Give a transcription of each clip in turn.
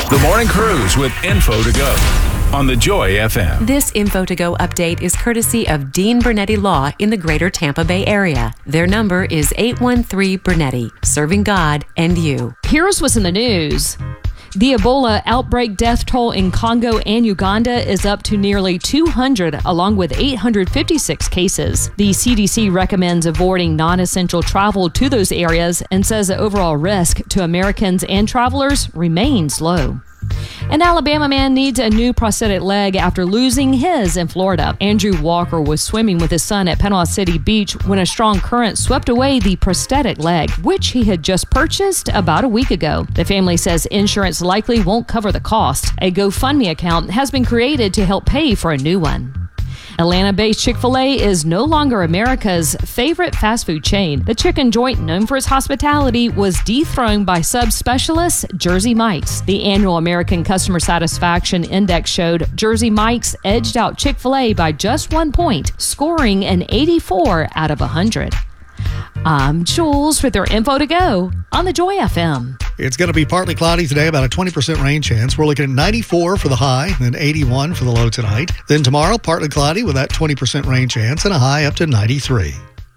The Morning Cruise with Info to Go on the Joy FM. This Info to Go update is courtesy of Dean Bernetti Law in the greater Tampa Bay area. Their number is 813 Bernetti, serving God and you. Here's what's in the news. The Ebola outbreak death toll in Congo and Uganda is up to nearly 200, along with 856 cases. The CDC recommends avoiding non-essential travel to those areas and says the overall risk to Americans and travelers remains low. An Alabama man needs a new prosthetic leg after losing his in Florida. Andrew Walker was swimming with his son at Panama City Beach when a strong current swept away the prosthetic leg, which he had just purchased about a week ago. The family says insurance likely won't cover the cost. A GoFundMe account has been created to help pay for a new one. Atlanta-based Chick-fil-A is no longer America's favorite fast food chain. The chicken joint, known for its hospitality, was dethroned by sub-specialist Jersey Mike's. The annual American Customer Satisfaction Index showed Jersey Mike's edged out Chick-fil-A by just 1 point, scoring an 84 out of 100. I'm Jules with your Info to Go on the Joy FM. It's going to be partly cloudy today, about a 20% rain chance. We're looking at 94 for the high, then 81 for the low tonight. Then tomorrow, partly cloudy with that 20% rain chance and a high up to 93.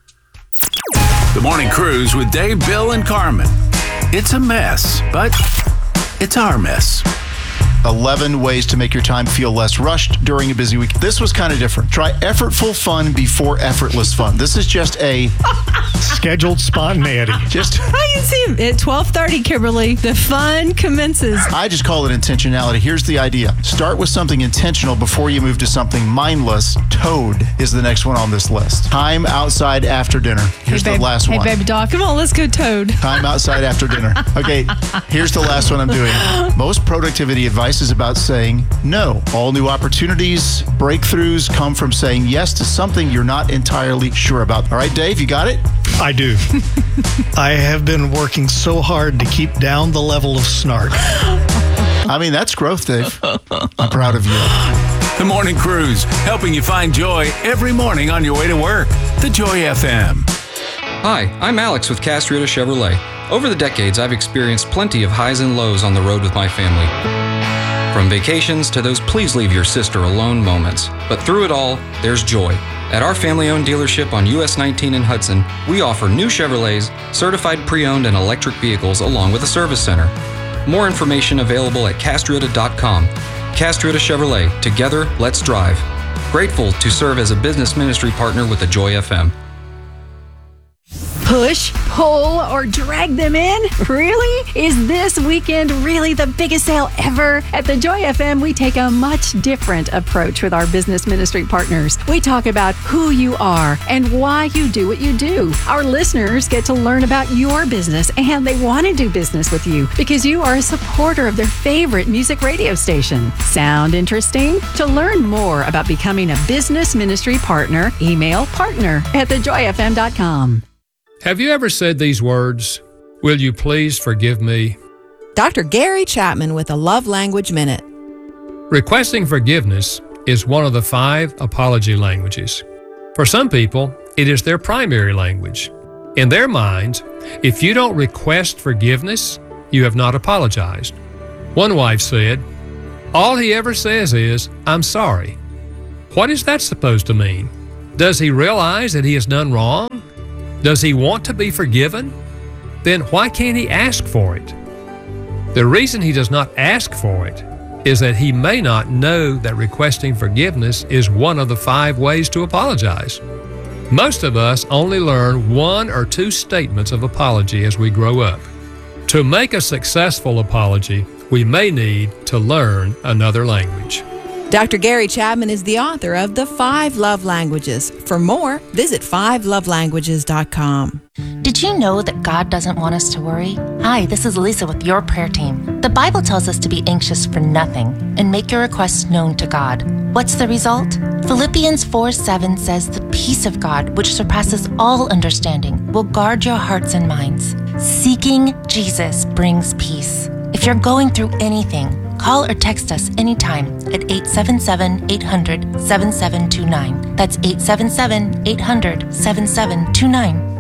The Morning Cruise with Dave, Bill, and Carmen. It's a mess, but it's our mess. 11 ways to make your time feel less rushed during a busy week. This was kind of different. Try effortful fun before effortless fun. This is just a scheduled spontaneity. I can see at 12:30, Kimberly, the fun commences. I just call it intentionality. Here's the idea. Start with something intentional before you move to something mindless. Toad is the next one on this list. Time outside after dinner. Here's the last one. Hey, baby doll, come on, let's go Toad. Time outside after dinner. Okay, here's the last one I'm doing. Most productivity advice is about saying no. All new opportunities, breakthroughs come from saying yes to something you're not entirely sure about. All right, Dave, you got it? I do. I have been working so hard to keep down the level of snark. I mean, that's growth, Dave. I'm proud of you. The Morning Cruise, helping you find joy every morning on your way to work. The Joy FM. Hi, I'm Alex with Castriota Chevrolet. Over the decades, I've experienced plenty of highs and lows on the road with my family. From vacations to those please leave your sister alone moments. But through it all, there's joy. At our family-owned dealership on US 19 in Hudson, we offer new Chevrolets, certified pre-owned and electric vehicles along with a service center. More information available at Castriota.com. Castriota Chevrolet, together, let's drive. Grateful to serve as a business ministry partner with the Joy FM. Push, pull, or drag them in? Really? Is this weekend really the biggest sale ever? At the Joy FM, we take a much different approach with our business ministry partners. We talk about who you are and why you do what you do. Our listeners get to learn about your business, and they want to do business with you because you are a supporter of their favorite music radio station. Sound interesting? To learn more about becoming a business ministry partner, email partner@thejoyfm.com. Have you ever said these words? Will you please forgive me? Dr. Gary Chapman with a Love Language Minute. Requesting forgiveness is one of the 5 apology languages. For some people, it is their primary language. In their minds, if you don't request forgiveness, you have not apologized. One wife said, "All he ever says is, 'I'm sorry.'" What is that supposed to mean? Does he realize that he has done wrong? Does he want to be forgiven? Then why can't he ask for it? The reason he does not ask for it is that he may not know that requesting forgiveness is one of the 5 ways to apologize. Most of us only learn 1 or 2 statements of apology as we grow up. To make a successful apology, we may need to learn another language. Dr. Gary Chapman is the author of The 5 Love Languages. For more, visit 5lovelanguages.com. Did you know that God doesn't want us to worry? Hi, this is Lisa with your prayer team. The Bible tells us to be anxious for nothing and make your requests known to God. What's the result? Philippians 4:7 says the peace of God, which surpasses all understanding, will guard your hearts and minds. Seeking Jesus brings peace. If you're going through anything, call or text us anytime at 877-800-7729. That's 877-800-7729.